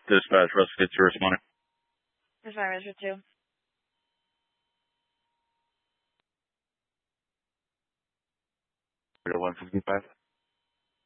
Dispatch, Russell gets your responding. There's my register too. 155.